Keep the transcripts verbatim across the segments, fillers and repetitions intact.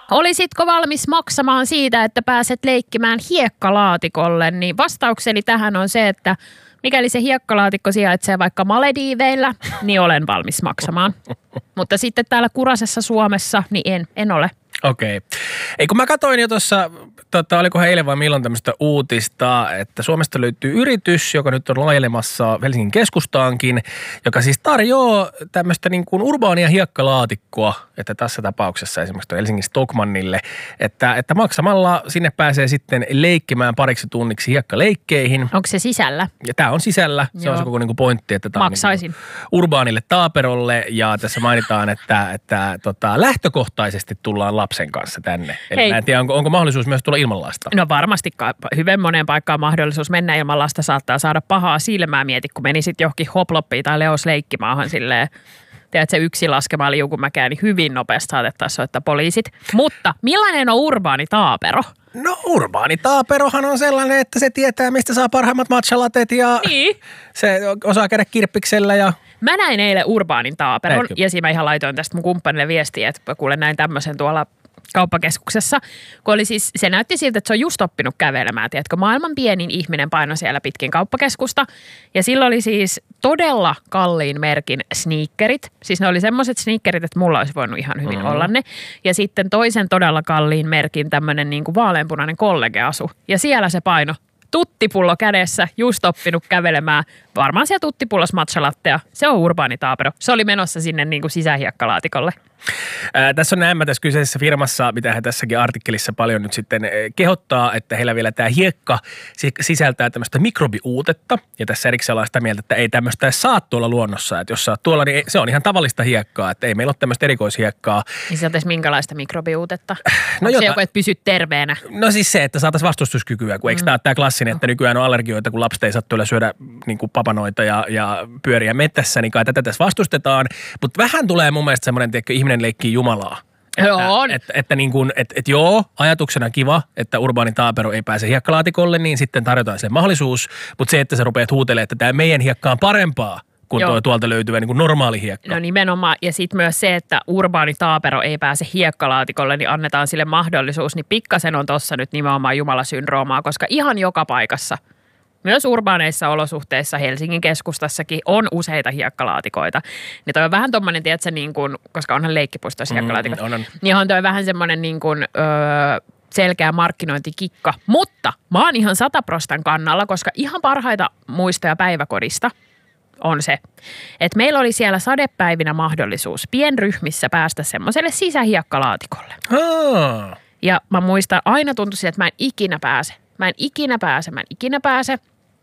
Olisitko valmis maksamaan siitä, että pääset leikkimään hiekkalaatikolle? Niin vastaukseni tähän on se, että mikäli se hiekkalaatikko sijaitsee vaikka Malediiveillä, niin olen valmis maksamaan. Mutta sitten täällä kurasessa Suomessa, niin en, en ole. Okei. Ei kun mä katsoin jo tuossa, tota, olikohan eilen vai milloin tämmöistä uutista, että Suomesta löytyy yritys, joka nyt on laajelemassa Helsingin keskustaankin, joka siis tarjoaa tämmöistä niin kuin urbaania hiekkalaatikkoa, että tässä tapauksessa esimerkiksi Helsingin Stockmannille, että, että maksamalla sinne pääsee sitten leikkimään pariksi tunniksi hiekkaleikkeihin. Onko se sisällä? Ja tämä on sisällä. Se Joo. on se koko niin kuin pointti, että tämä on niin urbaanille taaperolle ja tässä mainitaan, että, että tota, lähtökohtaisesti tullaan lapsen kanssa tänne. Eli mä en tiedä, onko, onko mahdollisuus myös tulla ilman lasta? No varmasti hyvin moneen paikkaan mahdollisuus mennä ilman lasta saattaa saada pahaa silmää. Mieti, kun menisit johonkin hoploppiin tai Leos leikkimaahan silleen, tiedät se yksi laskemaan liukumäkeä, niin hyvin nopeasti saatettaisiin soittaa poliisit. Mutta millainen on urbaani taapero? No urbaani taaperohan on sellainen, että se tietää, mistä saa parhaimmat matchalatet ja niin. Se osaa käydä kirppiksellä ja... Mä näin eilen urbaanin taaperon Näitkö? ja siinä mä ihan laitoin tästä mun kumppanille viestiä, että kuulen näin tämmöisen tuolla kauppakeskuksessa, kun oli siis, se näytti siltä, että se on just oppinut kävelemään, tiedätkö, maailman pienin ihminen paino siellä pitkin kauppakeskusta ja sillä oli siis todella kalliin merkin sneakerit, siis ne oli semmoiset sneakerit, että mulla olisi voinut ihan hyvin mm-hmm. olla ne ja sitten toisen todella kalliin merkin tämmöinen niin kuin vaaleanpunainen kollegeasu ja siellä se paino tuttipullo kädessä, just oppinut kävelemään. Varmaan siellä tuttipullos matchalattea. Se on urbaani taapero. Se oli menossa sinne niin kuin sisähiekkalaatikolle. Ää, tässä on näemmä tässä kyseisessä firmassa, mitä he tässäkin artikkelissa paljon nyt sitten kehottaa, että heillä vielä tämä hiekka sisältää tämmöistä mikrobiuutetta. Ja tässä erikseen ollaan sitä mieltä, että ei tämmöistä saa tuolla luonnossa. Että jos sä oot tuolla, niin se on ihan tavallista hiekkaa. Että ei meillä ole tämmöistä erikoishiekkaa. Niin se on tässä minkälaista mikrobiuutetta? No Onko se joku, että pysyt terveenä? No siis se, että saataisiin vastustuskykyä. Kun eikö mm. tämä ole tämä klassinen, että nykyään on allergioita, kun lapset ei saa tuolla syödä niin kuin papanoita ja, ja pyöriä mettässä, niin kai tätä tässä vastustetaan. Mutta vähän tulee mun mielestä semmoinen, että ihminen leikkii Jumalaa. Joo. Että, että, että niin kuin, että, että joo, ajatuksena kiva, että urbaani taapero ei pääse hiekkalaatikolle, niin sitten tarjotaan sille mahdollisuus. Mutta se, että sä rupeat huutelemaan, että tämä meidän hiekka on parempaa kuin tuo, tuolta löytyvä niin kuin normaali hiekka. No nimenomaan. Ja sitten myös se, että urbaani taapero ei pääse hiekkalaatikolle, niin annetaan sille mahdollisuus. Niin pikkasen on tossa nyt nimenomaan jumalasyndroomaa, koska ihan joka paikassa, myös urbaaneissa olosuhteissa Helsingin keskustassakin on useita hiekkalaatikoita. Niin toi on vähän tommonen, tiedätkö, niin kuin, koska onhan leikkipuistoissa hiekkalaatikot, mm, on, on. niin on toi vähän semmoinen niin kuin, öö, selkeä markkinointikikka. Mutta mä oon ihan sataprostan kannalla, koska ihan parhaita muistoja päiväkodista on se, että meillä oli siellä sadepäivinä mahdollisuus pienryhmissä päästä semmoiselle sisähiekkalaatikolle. Oh. Ja mä muistan, aina tuntui siltä, että mä en ikinä pääse. Mä en ikinä pääse, mä en ikinä pääse.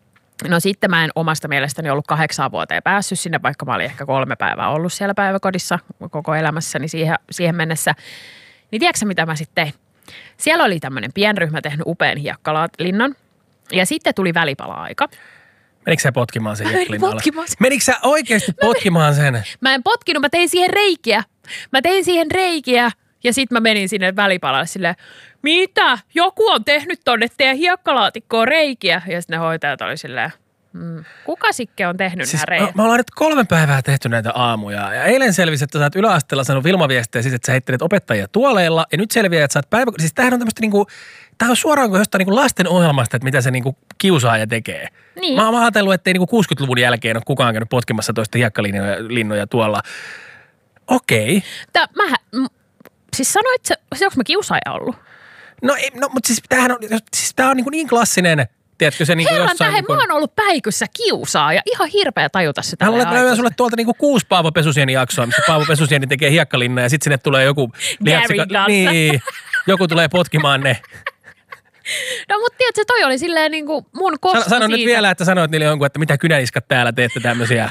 No sitten mä en omasta mielestäni ollut kahdeksaan vuoteen päässyt sinne, vaikka mä olin ehkä kolme päivää ollut siellä päiväkodissa koko elämässäni siihen, siihen mennessä. Niin tiedätkö mitä mä sitten tein? Siellä oli tämmöinen pienryhmä tehnyt upean hiekkalalinnan ja sitten tuli välipala-aika. Menikö sä potkimaan sen hiekkalinnalle? Potkimaan sen. Menikö sä oikeasti potkimaan sen? Mä en potkinut, mä tein siihen reikiä. Mä tein siihen reikiä ja sitten mä menin sinne välipalalle silleen, mitä? Joku on tehnyt tonne teidän hiekkalaatikkoon reikiä. Ja sitten ne hoitajat oli silleen, mm, kuka sikke on tehnyt siis, nämä reijät? Mä ollaan nyt kolme päivää tehty näitä aamuja. Ja eilen selvisi, että sä oot yläasteella sanonut Vilma-viestejä siis, että sä heittelet opettajia tuoleilla. Ja nyt selviää, että sä oot päivä... Siis tämähän on tämmöistä niinku... Tämä on suoraan kuin jostain niinku lasten ohjelmasta, että mitä se niinku kiusaaja tekee. Niin. Mä oon ajatellut, että ei niinku kuusikymmentäluvun jälkeen ole kukaan käynyt potkimassa toista hiekkalinnoja tuolla. Okei. Tää, mähän... Siis sanoit sä, onko mä kiusaaja ollut? No, ei, no mutta siis tämähän on, siis tää on niin, niin klassinen, tiedätkö se niin kuin jossain... Herran tähän, mä oon ollut päikyssä kiusaaja. Ihan hirveä tajuta sitä. Mä luulen sulle tuolta niinku kuusi Paavo Pesusieni jaksoa, missä Paavo Pesusieni tekee hiekkalinna ja sitten sinne tulee joku... Gary Niin, joku tulee potkimaan ne. No mutta tiedätkö, toi oli silleen niin kuin mun kosto Sano, sano siitä. nyt vielä, että sanoit niille jonkun, että mitä kynäiskat täällä teette tämmöisiä...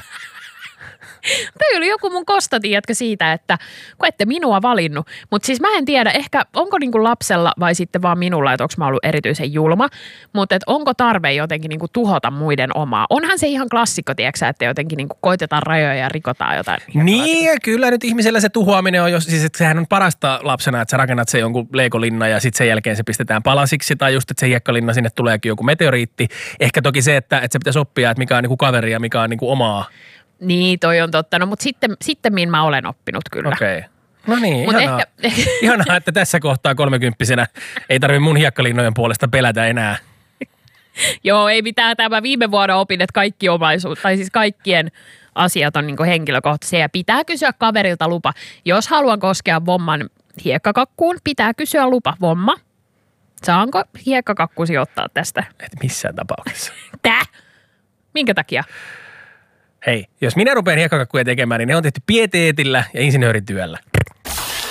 Toi oli joku mun kosto, tiedätkö, siitä, että kun ette minua valinnut. Mutta siis mä en tiedä, ehkä onko niinku lapsella vai sitten vaan minulla, että onko mä ollut erityisen julma. Mutta onko tarve jotenkin niinku tuhota muiden omaa. Onhan se ihan klassikko, tiedätkö, että jotenkin niinku koitetaan rajoja ja rikotaan jotain. Niin, ja kyllä nyt ihmisellä se tuhoaminen on, jos, siis että sehän on parasta lapsena, että sä rakennat se jonkun leikolinna ja sitten sen jälkeen se pistetään palasiksi. Tai just, että se hiekkalinna sinne tuleekin joku meteoriitti. Ehkä toki se, että, että se pitäisi oppia, että mikä on niinku kaveri ja mikä on niinku omaa. Niin, toi on totta. No, mutta sitten, sitten mä olen oppinut kyllä. Okei. Okay. No niin, Mut ihanaa. ehkä- Ihanaa, että tässä kohtaa kolmekymppisenä ei tarvitse mun hiekkalinnojen puolesta pelätä enää. Joo, ei mitään. Tämä viime vuonna opin, että kaikki omaisuus, tai siis kaikkien asiat on niin henkilökohtaisia ja pitää kysyä kaverilta lupa. Jos haluan koskea Vomman hiekkakakkuun, pitää kysyä lupa. Vomma, saanko hiekkakakkusi ottaa tästä? Et missään tapauksessa. Tää? Minkä takia? Hei, jos minä rupean hiekkakakkuja tekemään, niin ne on tehty pieteetillä ja insinöörityöllä.